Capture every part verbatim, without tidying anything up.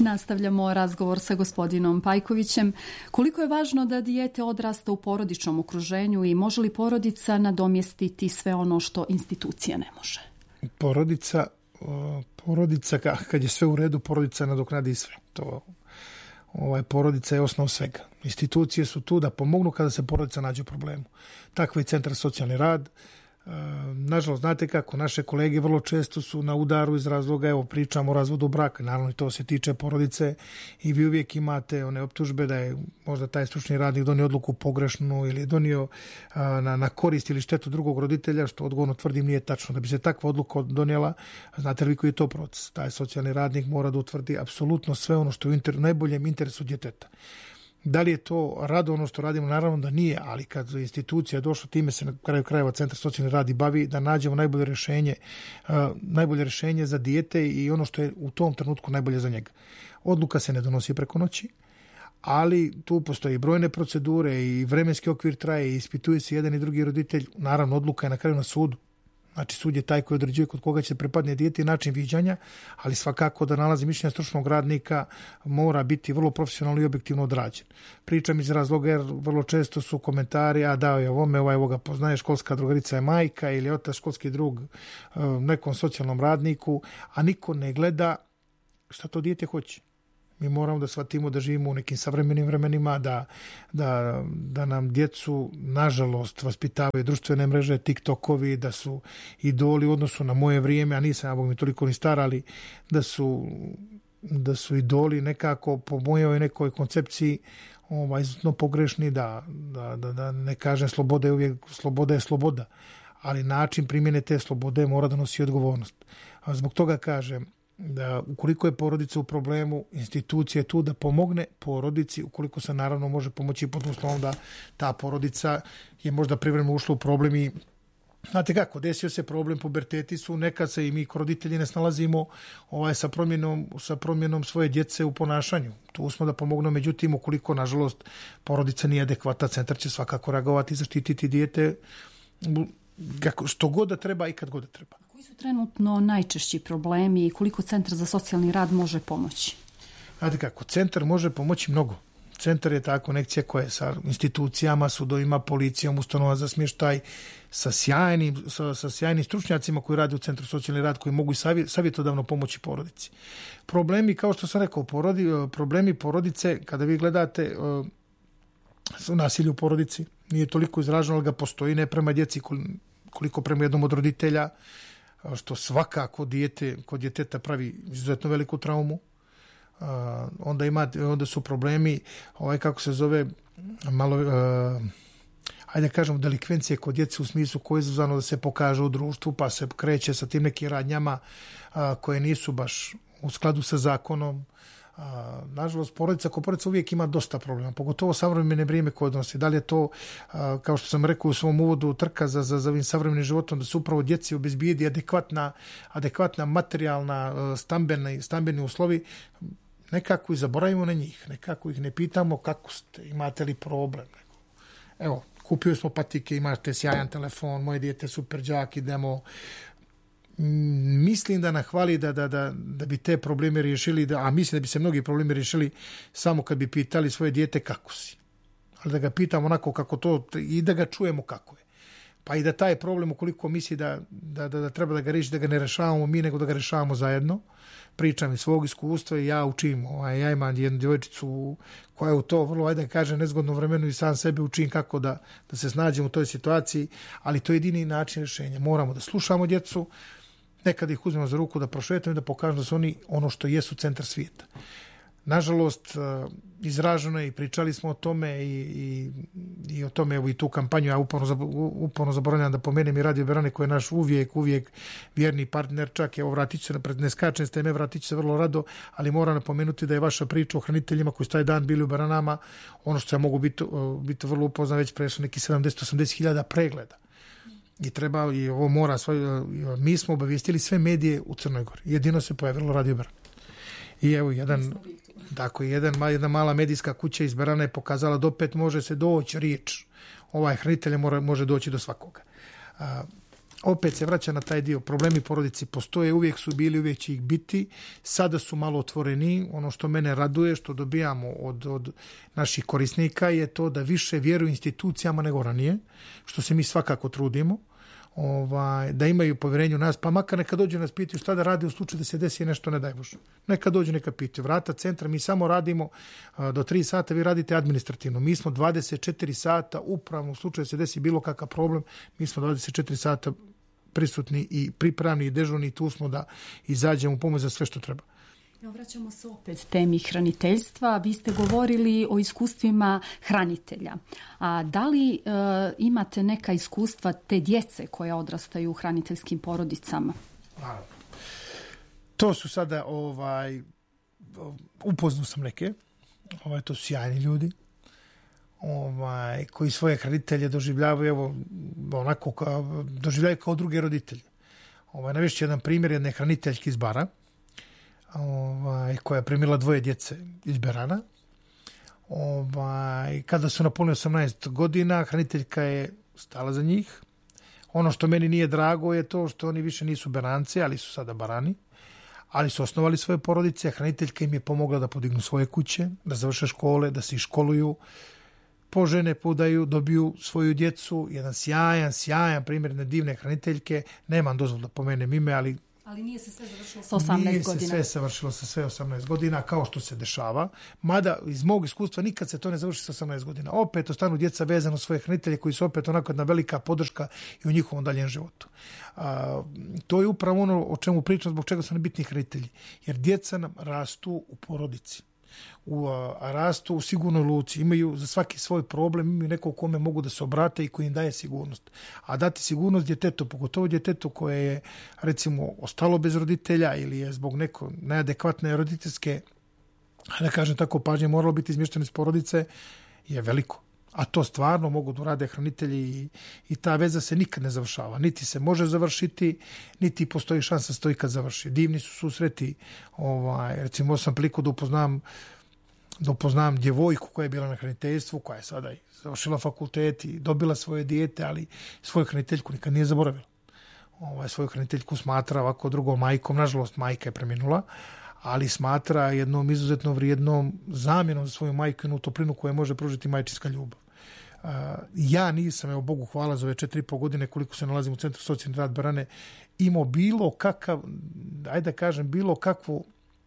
Nastavljamo razgovor sa gospodinom Pajkovićem. Koliko je važno da dijete odrasta u porodičnom okruženju i može li porodica nadomjestiti sve ono što institucija ne može? Porodica, porodica kad je sve u redu, porodica nadoknadi sve. To, ovaj, porodica je osnov svega. Institucije su tu da pomognu kada se porodica nađe u problemu. Takva je centar socijalni rad. Nažalost, znate kako, naše kolege vrlo često su na udaru iz razloga, evo pričamo o razvodu braka, naravno i to se tiče porodice i vi uvijek imate one optužbe da je možda taj stručni radnik donio odluku pogrešnu ili je donio na, na korist ili štetu drugog roditelja, što odgovorno tvrdim nije tačno. Da bi se takva odluka donijela, znate li koji je to proces? Taj socijalni radnik mora da utvrdi apsolutno sve ono što je u inter, najboljem interesu djeteta. Da li je to rado ono što radimo? Naravno da nije, ali kad institucija je došla, time se na kraju krajeva Centar socijalni rad i bavi, da nađemo najbolje rješenje, uh, najbolje rješenje za dijete i ono što je u tom trenutku najbolje za njega. Odluka se ne donosi preko noći, ali tu postoji brojne procedure i vremenski okvir traje i ispituje se jedan i drugi roditelj. Naravno, odluka je na kraju na sudu. Znači, sud je taj koji određuje kod koga će prepadne dijete i način viđanja, ali svakako da nalazi mišljenja stručnog radnika mora biti vrlo profesionalno i objektivno odrađen. Pričam iz razloga jer vrlo često su komentari, a dao je ovome, ovaj ovoga poznaje, školska drugarica je majka ili otac školski drug nekom socijalnom radniku, a niko ne gleda šta to dijete hoće. Mi moramo da shvatimo da živimo u nekim savremenim vremenima, da, da, da nam djecu, nažalost, vaspitavaju društvene mreže, TikTokovi, da su idoli u odnosu na moje vrijeme, a nisam, ja bog mi toliko ni star, ali da su, da su idoli nekako po mojoj nekoj koncepciji ovaj, izuzetno pogrešni, da, da, da, da ne kažem sloboda je uvijek, sloboda je sloboda, ali način primjene te slobode mora da nosi odgovornost. A zbog toga kažem, da ukoliko je porodica u problemu, institucija je tu da pomogne porodici, ukoliko se naravno može pomoći pod uslovom da ta porodica je možda privremeno ušla u problem i znate kako, desio se problem, puberteti su, nekad se i mi roditelji ne snalazimo ovaj, sa, promjenom, sa promjenom svoje djece u ponašanju. Tu smo da pomognemo, međutim, ukoliko, nažalost, porodica nije adekvata, centar će svakako reagovati i zaštititi dijete što god da treba i kad god da treba. Koji su trenutno najčešći problemi i koliko Centar za socijalni rad može pomoći? Znate kako, centar može pomoći mnogo. Centar je ta konekcija koja je sa institucijama, sudovima, policijom, ustanova za smještaj, sa sjajnim, sa, sa sjajnim stručnjacima koji rade u Centru socijalni rad, koji mogu savjet, savjetodavno pomoći porodici. Problemi, kao što sam rekao, porodi, problemi porodice, kada vi gledate uh, nasilje u porodici, nije toliko izraženo, ali ga postoji ne prema djeci koliko prema jednom od roditelja, što svakako dijete, kod djeteta pravi izuzetno veliku traumu. Uh, onda, ima, onda su problemi, ovaj kako se zove, malo, uh, ajde kažemo, delikvencije kod djece u smislu koje je izazvano da se pokaže u društvu, pa se kreće sa tim nekim radnjama uh, koje nisu baš u skladu sa zakonom. Uh, nažalost, porodica ko porodica uvijek ima dosta problema, pogotovo savremene vrijeme koje odnosi. Da li je to, uh, kao što sam rekao u svom uvodu, trka za, za, za ovim savremenim životom, da se upravo djeci obezbijedi adekvatna, adekvatna materijalna uh, stambeni, stambeni uslovi, nekako i zaboravimo na njih, nekako ih ne pitamo kako ste, imate li problem. Evo, kupio smo patike, imate sjajan telefon, moje dijete super đak, idemo. Mislim da nahvali da, da, da, da bi te probleme riješili, da, a mislim da bi se mnogi problemi riješili samo kad bi pitali svoje dijete kako si. Ali da ga pitamo onako kako to i da ga čujemo kako je. Pa i da taj problem, ukoliko misli da, da, da, da treba da ga riješi, da ga ne rešavamo mi, nego da ga rešavamo zajedno. Pričam iz svog iskustva i ja učim. Ovaj, ja imam jednu djevojčicu koja je u to vrlo, ajde da kažem, nezgodno vremenu i sam sebe učim kako da, da se snađem u toj situaciji, ali to je jedini način rješenja. Moramo da slušamo djecu, nekada ih uzmemo za ruku, da prošetamo i da pokažemo da su oni ono što jesu centar svijeta. Nažalost, izraženo je i pričali smo o tome i, i, i o tome, evo i tu kampanju, ja uporno, uporno zaboravljam da pomenem i Radio Berane koji je naš uvijek, uvijek vjerni partner, čak evo vratit ću se, ne skačem s teme, vratit ću se vrlo rado, ali moram napomenuti da je vaša priča o hraniteljima koji su taj dan bili u Beranama, ono što ja mogu biti, biti vrlo upoznan, već prešlo neki sedamdeset do osamdeset hiljada pregleda. I treba, i ovo mora, svoj, mi smo obavijestili sve medije u Crnoj Gori. Jedino se pojavilo Radio Berane. I evo, jedan, tako, jedan, jedna mala medijska kuća iz Berana je pokazala da opet može se doći riječ. Ovaj hranitelj mora, može doći do svakoga. A, opet se vraća na taj dio. Problemi porodici postoje, uvijek su bili, uvijek će ih biti. Sada su malo otvoreni. Ono što mene raduje, što dobijamo od, od naših korisnika je to da više vjeruju institucijama nego ranije, što se mi svakako trudimo. Ovaj, da imaju povjerenje u nas, pa makar neka dođu nas pitaju šta da radi u slučaju da se desi nešto, ne daj Bože. Neka dođu, neka pitaju. Vrata centra, mi samo radimo a, do tri sata, vi radite administrativno. Mi smo dvadeset četiri sata upravno, u slučaju da se desi bilo kakav problem, mi smo dvadeset četiri sata prisutni i pripravni i dežurni i tu smo da izađemo u pomoć za sve što treba. Vraćamo se opet temi hraniteljstva. Vi ste govorili o iskustvima hranitelja. A da li e, imate neka iskustva te djece koja odrastaju u hraniteljskim porodicama? To su sada, ovaj, upoznao sam neke, ovaj, to su sjajni ljudi, ovaj, koji svoje hranitelje doživljavaju, evo, onako, kao, doživljavaju kao druge roditelje. Ovaj, navešću jedan primjer jedne hraniteljke iz Bara, Ovaj, koja je primila dvoje djece iz Berana. Ovaj, kada su napunili osamnaest godina, hraniteljka je stala za njih. Ono što meni nije drago je to što oni više nisu Beranci, ali su sada Barani. Ali su osnovali svoje porodice. Hraniteljka im je pomogla da podignu svoje kuće, da završe škole, da se iškoluju, požene, podaju, dobiju svoju djecu. Jedan sjajan, sjajan primjer jedne divne hraniteljke. Nemam dozvolu da pomenem ime, ali Ali nije se sve završilo sa osamnaest godina. Nije se sve završilo sa sve osamnaest godina, kao što se dešava. Mada, iz mog iskustva, nikad se to ne završi sa osamnaest godina. Opet ostanu djeca vezano svoje hranitelje, koji su opet onako jedna velika podrška i u njihovom daljem životu. A, to je upravo ono o čemu pričam, zbog čega su nam bitni hranitelji. Jer djeca nam rastu u porodici. U, a, rastu u sigurnoj luci, imaju za svaki svoj problem, imaju nekog kome mogu da se obrate i koji im daje sigurnost. A dati sigurnost djetetu, pogotovo djetetu koje je, recimo, ostalo bez roditelja ili je zbog neko neadekvatne roditeljske, da kažem tako, pažnje moralo biti izmješteno iz porodice, je veliko. A to stvarno mogu da urade hranitelji i, i ta veza se nikad ne završava. Niti se može završiti, niti postoji šansa da se to ikad završi. Divni su susreti. Ovaj, recimo, sam priliku da upoznam, da upoznam djevojku koja je bila na hraniteljstvu, koja je sada završila fakultet i dobila svoje dijete, ali svoju hraniteljku nikad nije zaboravila. Ovaj, svoju hraniteljku smatra ovako drugom majkom. Nažalost, majka je preminula, ali smatra jednom izuzetno vrijednom zamjenom za svoju majku i toplinu koju može pružiti majčinska ljubav. Uh, ja nisam, evo Bogu hvala, za ove četiri i po godine koliko se nalazim u Centru socijalni rad Barane, imao bilo kakav, ajde da kažem, bilo kakvu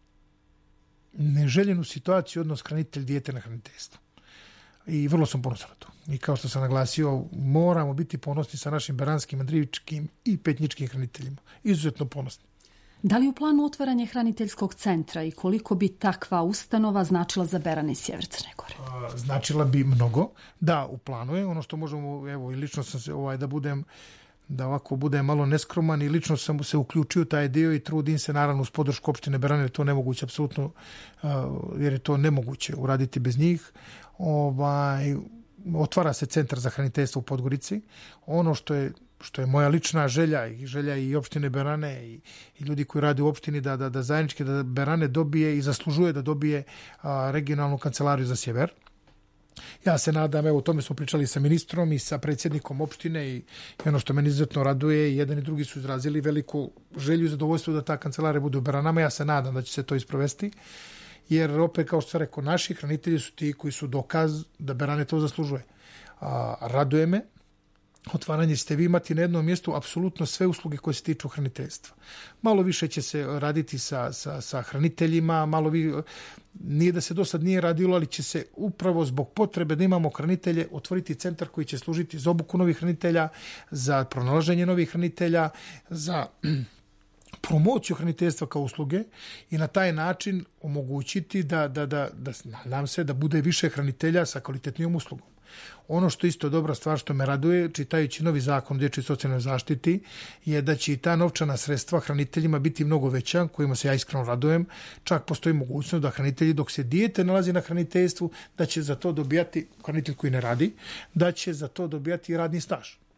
neželjenu situaciju odnos hranitelj dijete na hraniteljstvu. I vrlo sam ponosan na to. I kao što sam naglasio, moramo biti ponosni sa našim baranskim, andrivičkim i petničkim hraniteljima. Izuzetno ponosni. Da li u planu otvaranje hraniteljskog centra i koliko bi takva ustanova značila za Berane i Sjever Crne Gore? Značila bi mnogo. Da, u planu je. Ono što možemo, evo, i lično sam se, ovaj, da budem, da ovako budem malo neskroman i lično sam se uključio u taj dio i trudim se, naravno, uz podršku opštine Berane, jer to nemoguće, apsolutno, jer je to nemoguće uraditi bez njih. Ovaj, otvara se centar za hraniteljstvo u Podgorici. Ono što je što je moja lična želja i želja i opštine Berane i, i ljudi koji rade u opštini da, da, da zajednički da Berane dobije i zaslužuje da dobije a, regionalnu kancelariju za sjever. Ja se nadam, evo, o tome smo pričali sa ministrom i sa predsjednikom opštine i, i ono što meni izuzetno raduje, i jedan i drugi su izrazili veliku želju i zadovoljstvo da ta kancelarija bude u Beranama. Ja se nadam da će se to isprovesti, jer opet, kao što sam rekao, naši hranitelji su ti koji su dokaz da Berane to zaslužuje. A, raduje me otvaranje ćete vi imati na jednom mjestu apsolutno sve usluge koje se tiču hraniteljstva. Malo više će se raditi sa, sa, sa hraniteljima, malo vi, nije da se do sad nije radilo, ali će se upravo zbog potrebe da imamo hranitelje otvoriti centar koji će služiti za obuku novih hranitelja, za pronalaženje novih hranitelja, za promociju hraniteljstva kao usluge i na taj način omogućiti da, da, da, da nadam se da bude više hranitelja sa kvalitetnijom uslugom. Ono što isto dobra stvar što me raduje, čitajući novi zakon o dječjoj socijalnoj zaštiti, je da će i ta novčana sredstva hraniteljima biti mnogo veća, kojima se ja iskreno radujem. Čak postoji mogućnost da hranitelji, dok se dijete nalazi na hraniteljstvu, da će za to dobijati, hranitelj koji ne radi, da će za to dobijati i radni staž.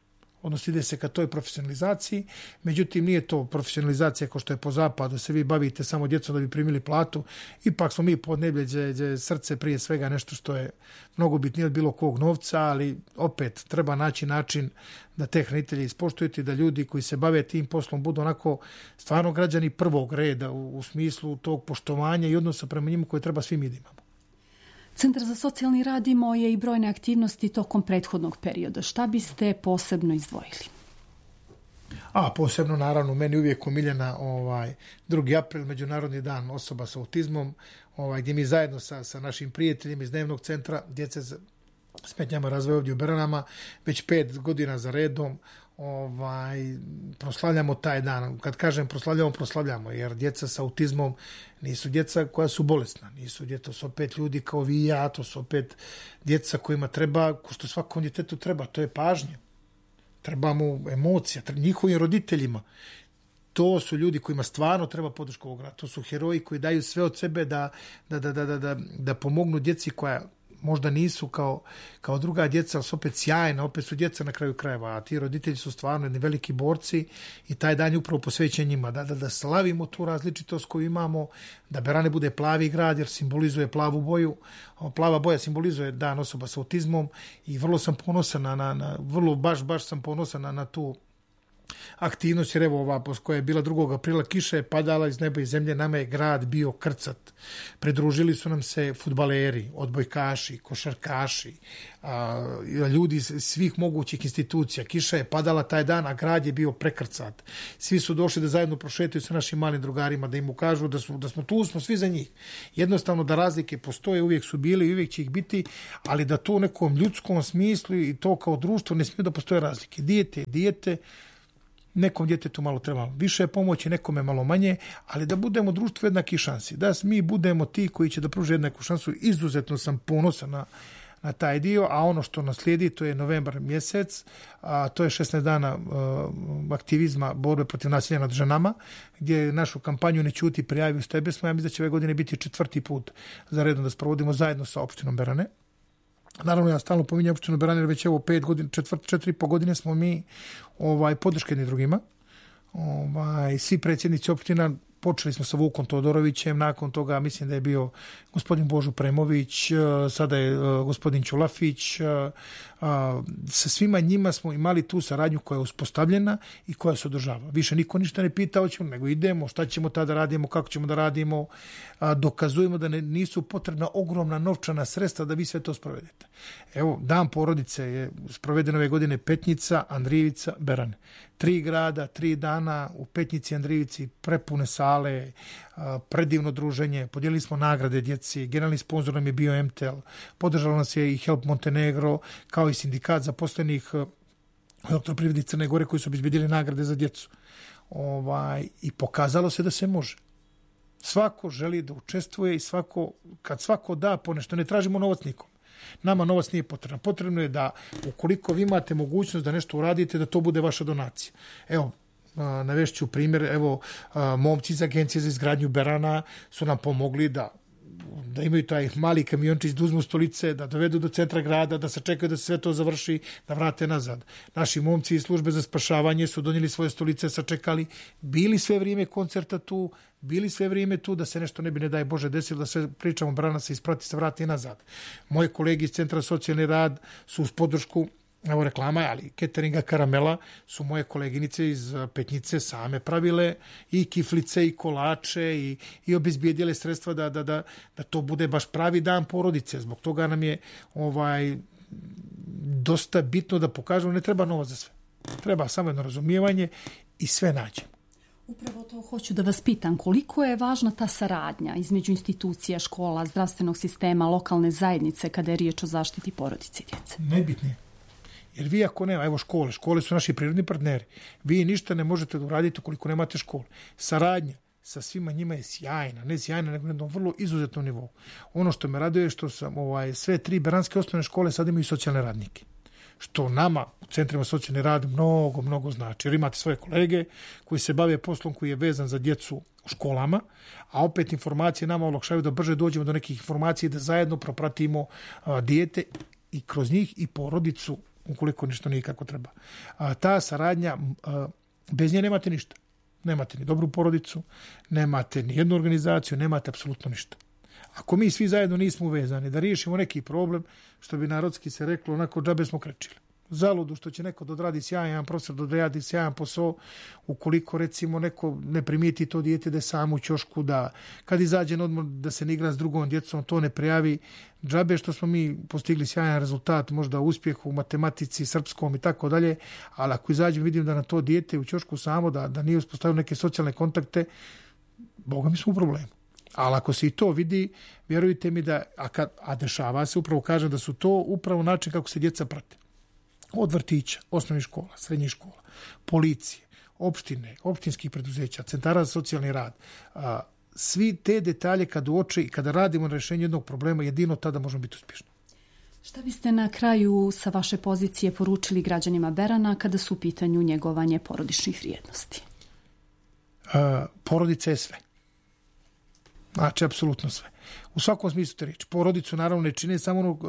odnosno ide se ka toj profesionalizaciji, međutim nije to profesionalizacija kao što je po zapadu, da se vi bavite samo djecom da bi primili platu, ipak smo mi podneblje gdje srce prije svega nešto što je mnogo bitnije od bilo kog novca, ali opet treba naći način da te hranitelje ispoštujete, da ljudi koji se bave tim poslom budu onako stvarno građani prvog reda u, u smislu tog poštovanja i odnosa prema njima koje treba svi mi da imamo. Centar za socijalni rad imao je i brojne aktivnosti tokom prethodnog perioda. Šta biste posebno izdvojili? A posebno, naravno, meni uvijek omiljena ovaj, drugi april, Međunarodni dan osoba sa autizmom, ovaj, gdje mi zajedno sa, sa našim prijateljima iz Dnevnog centra djece s smetnjama razvoja ovdje u Beranama već pet godina za redom ovaj, proslavljamo taj dan. Kad kažem proslavljamo, proslavljamo, jer djeca sa autizmom nisu djeca koja su bolesna, nisu djeca, to su opet ljudi kao vi i ja, to su opet djeca kojima treba, ko što svakom djetetu treba, to je pažnja. Treba mu emocija, treba njihovim roditeljima. To su ljudi kojima stvarno treba podrška ovog rada. To su heroji koji daju sve od sebe da, da, da, da, da, da, da pomognu djeci koja možda nisu kao, kao druga djeca, ali su opet sjajna, opet su djeca na kraju krajeva, a ti roditelji su stvarno jedni veliki borci i taj dan je upravo posvećen njima, da, da, da slavimo tu različitost koju imamo, da Berane bude plavi grad jer simbolizuje plavu boju, plava boja simbolizuje dan osoba sa autizmom i vrlo sam ponosan na, na, na vrlo baš, baš sam ponosan na, na tu aktivnost, jer evo ova koja je bila drugog aprila, kiša je padala iz neba i zemlje, nama je grad bio krcat. Pridružili su nam se fudbaleri, odbojkaši, košarkaši, a, ljudi svih mogućih institucija. Kiša je padala taj dan, a grad je bio prekrcat. Svi su došli da zajedno prošetaju sa našim malim drugarima, da im ukažu da, su, da smo tu, smo svi za njih. Jednostavno da razlike postoje, uvijek su bili i uvijek će ih biti, ali da to u nekom ljudskom smislu i to kao društvo ne smije da postoje razlike. Dijete, dijete, nekom djetetu malo treba više pomoći, nekome malo manje, ali da budemo društvo jednaki šansi. Da mi budemo ti koji će da pruže jednaku šansu. Izuzetno sam ponosan na, na taj dio, a ono što nas slijedi, to je novembar mjesec, a to je šesnaest dana uh, aktivizma borbe protiv nasilja nad ženama, gdje našu kampanju Ne ćuti, prijavi uz tebe smo. Ja mislim da će ove godine biti četvrti put za redom da sprovodimo zajedno sa opštinom Berane. Naravno, ja stalno pominjam opštinu Berane, jer već evo pet godina, četvrt, četiri i po godine smo mi ovaj, podrške jedni drugima. Ovaj, svi predsjednici opština, počeli smo sa Vukom Todorovićem, nakon toga mislim da je bio gospodin Božo Premović, sada je gospodin Ćulafić. Sa svima njima smo imali tu saradnju koja je uspostavljena i koja se održava. Više niko ništa ne pita, hoćemo, nego idemo, šta ćemo tada radimo, kako ćemo da radimo, dokazujemo da ne, nisu potrebna ogromna novčana sredstva da vi sve to sprovedete. Evo, dan porodice je sproveden ove godine Petnica, Andrijevica, Berane. Tri grada, tri dana u Petnici, Andrijevici, prepune sale, predivno druženje, podijelili smo nagrade djeci, generalni sponzor nam je bio M T L, podržalo nas je i Help Montenegro, kao i sindikat zaposlenih elektroprivredi Crne Gore koji su obezbedili nagrade za djecu. Ovaj, i pokazalo se da se može. Svako želi da učestvuje i svako, kad svako da po nešto, ne tražimo novac nikom. Nama novac nije potrebno. Potrebno je da ukoliko vi imate mogućnost da nešto uradite, da to bude vaša donacija. Evo, navešću primjer, evo, momci iz Agencije za izgradnju Berana su nam pomogli da da imaju taj mali kamiončić, da uzmu stolice, da dovedu do centra grada, da se čekaju da se sve to završi, da vrate nazad. Naši momci iz službe za spašavanje su donijeli svoje stolice, sačekali, bili sve vrijeme koncerta tu, bili sve vrijeme tu, da se nešto ne bi, ne daj Bože, desilo, da sve pričamo, Berana se isprati, se vrati nazad. Moje kolege iz Centra socijalni rad su uz podršku, evo reklama, ali cateringa Karamela su moje koleginice iz Petnice same pravile i kiflice i kolače i, i obezbijedile sredstva da, da, da, da to bude baš pravi dan porodice. Zbog toga nam je ovaj dosta bitno da pokažemo, ne treba novac za sve. Treba samo jedno razumijevanje i sve nađemo. Upravo to hoću da vas pitam, koliko je važna ta saradnja između institucija, škola, zdravstvenog sistema, lokalne zajednice kada je riječ o zaštiti porodice i djece? Najbitnije. Jer vi ako nema, evo škole, škole su naši prirodni partneri, vi ništa ne možete da uraditi ukoliko nemate škole. Saradnja sa svima njima je sjajna, ne sjajna, nego na jednom vrlo izuzetnom nivou. Ono što me raduje je što sam ovaj, sve tri beranske osnovne škole sad imaju socijalne radnike. Što nama u centrima socijalni rad mnogo, mnogo znači. Jer imate svoje kolege koji se bave poslom koji je vezan za djecu u školama, a opet informacije nama olakšaju da brže dođemo do nekih informacija i da zajedno propratimo a, dijete i kroz njih i porodicu ukoliko ništa nije kako treba. A ta saradnja, a, bez nje nemate ništa. Nemate ni dobru porodicu, nemate ni jednu organizaciju, nemate apsolutno ništa. Ako mi svi zajedno nismo uvezani da riješimo neki problem, što bi narodski se reklo, onako džabe smo krečili. Zaludu što će neko da odradi sjajan profesor, da odradi sjajan posao, ukoliko recimo neko ne primijeti to dijete da je sam u ćošku, da kad izađe na odmor da se ne igra s drugom djecom, to ne prijavi. Džabe što smo mi postigli sjajan rezultat, možda uspjeh u matematici, srpskom i tako dalje, ali ako izađem vidim da na to dijete u ćošku samo, da, da nije uspostavio neke socijalne kontakte, boga mi smo u problemu. Ali ako se i to vidi, vjerujte mi da, a, kad, a dešava se, upravo kažem da su to upravo način kako se djeca prate. Od vrtića, osnovnih škola, srednjih škola, policije, opštine, opštinskih preduzeća, centara za socijalni rad. A, svi te detalje kad uoče i kada radimo na rješenju jednog problema, jedino tada možemo biti uspješni. Šta biste na kraju sa vaše pozicije poručili građanima Berana kada su u pitanju njegovanje porodičnih vrijednosti? A, porodica je sve. Znači, apsolutno sve. U svakom smislu te reći. Porodicu naravno ne čine samo ono,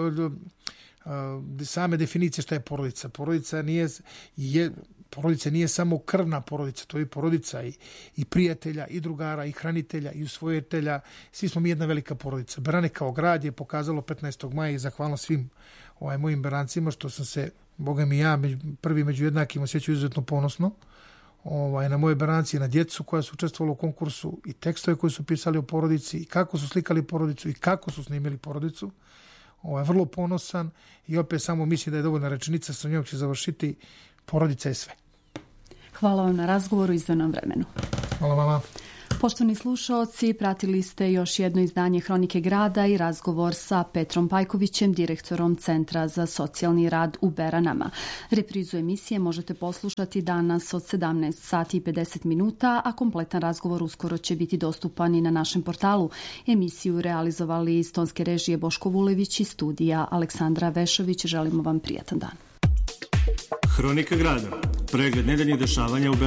same definicije šta je porodica. Porodica nije, je, porodica nije samo krvna porodica, to je porodica i, i prijatelja, i drugara, i hranitelja, i usvojitelja. Svi smo mi jedna velika porodica. Berane kao grad je pokazalo petnaestog maja i zahvalno svim ovaj, mojim Berancima što sam se, boga mi ja, prvi među jednakim osjećao izuzetno ponosno. Ovaj, na moje Beranci, na djecu koja su učestvovala u konkursu i tekstove koji su pisali o porodici i kako su slikali porodicu i kako su snimili porodicu. Ovaj, vrlo ponosan i opet samo mislim da je dovoljna rečenica, sa njom će završiti, porodica je sve. Hvala vam na razgovoru i izdvojenom vremenu. Hvala vama. Poštovani slušaoci, pratili ste još jedno izdanje Hronike grada i razgovor sa Petrom Pajkovićem, direktorom Centra za socijalni rad u Beranama. Reprizu emisije možete poslušati danas od sedamnaest sati i pedeset minuta, a kompletan razgovor uskoro će biti dostupan i na našem portalu. Emisiju realizovali iz tonske režije Boško Vulević i studija Aleksandra Vešović. Želimo vam prijatan dan. Hronika grada. Pregled nedeljnih dešavanja u Beranama.